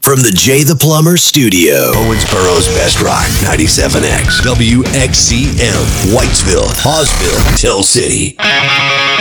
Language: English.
From the Jay the Plumber studio. Owensboro's Best Rock, 97X, WXCM, Whitesville, Hawesville, Tell City.